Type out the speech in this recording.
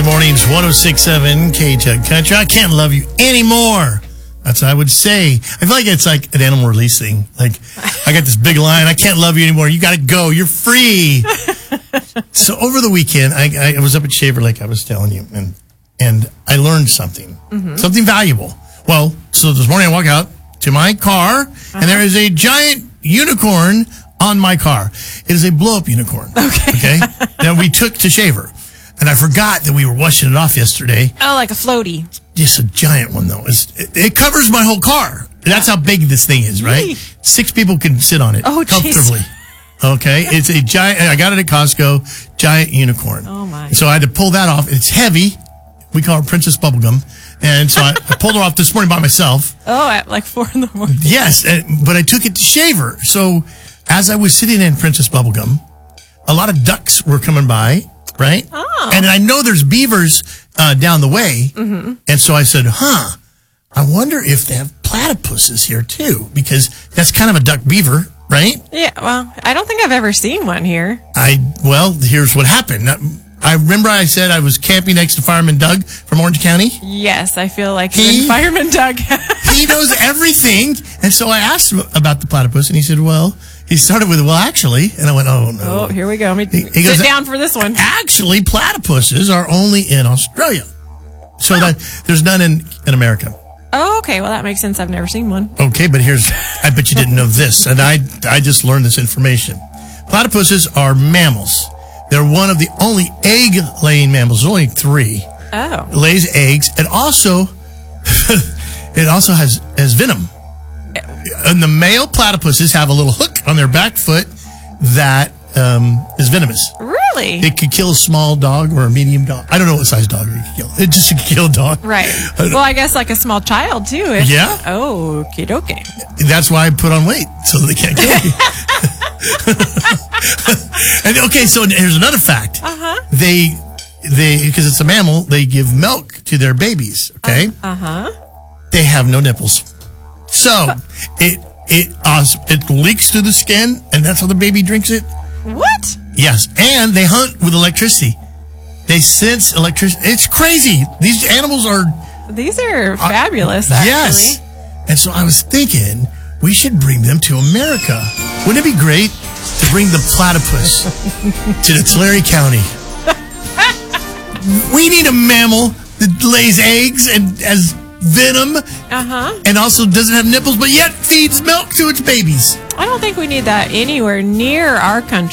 Mornings, 106.7 K-Tech Country. I can't love you anymore. That's what I would say. I feel like it's like an animal release thing. Like, I got this big line. I can't love you anymore. You got to go. You're free. So over the weekend, I was up at Shaver Lake, I was telling you, and I learned something. Something valuable. Well, so this morning I walk out to my car, and there is a giant unicorn on my car. It is a blow-up unicorn. Okay? That we took to Shaver. And I forgot that we were washing it off yesterday. Oh, like a floaty. Just a giant one, though. It covers my whole car. That's how big this thing is, right? Really? 6 people can sit on it comfortably. Okay? It's a giant, I got it at Costco, giant unicorn. Oh, my. So I had to pull that off. It's heavy. We call her Princess Bubblegum. And so I pulled her off this morning by myself. Oh, at like 4 in the morning. Yes, but I took it to Shaver. So as I was sitting in Princess Bubblegum, a lot of ducks were coming by. Right? Oh. And I know there's beavers down the way. And so I said, I wonder if they have platypuses here too, because that's kind of a duck beaver, right? Yeah, well, I don't think I've ever seen one here. Well, here's what happened. I remember I said I was camping next to Fireman Doug from Orange County. Yes, I feel like you're Fireman Doug. He knows everything. And so I asked him about the platypus, and he said, he started with, actually. And I went, oh, no. Oh, here we go. Let me He goes, sit down for this one. Actually, platypuses are only in Australia. So that there's none in America. Oh, okay. Well, that makes sense. I've never seen one. Okay, but I bet you didn't know this. And I just learned this information. Platypuses are mammals. They're one of the only egg-laying mammals. There's only 3. Oh. It lays eggs. It also has venom. And the male platypuses have a little hook on their back foot that is venomous. Really? It could kill a small dog or a medium dog. I don't know what size dog it could kill. It just could kill a dog. Right. Well, I guess like a small child, too. Yeah. Oh, okay. That's why I put on weight, so they can't kill me. And okay, so here's another fact. They because it's a mammal, they give milk to their babies, okay? They have no nipples. So it leaks through the skin, and that's how the baby drinks it. What? Yes, and they hunt with electricity. They sense electricity. It's crazy. These animals are... These are fabulous, actually. Yes. And so I was thinking we should bring them to America. Wouldn't it be great to bring the platypus to Tulare County? We need a mammal that lays eggs and has venom and also doesn't have nipples, but yet feeds milk to its babies. I don't think we need that anywhere near our country.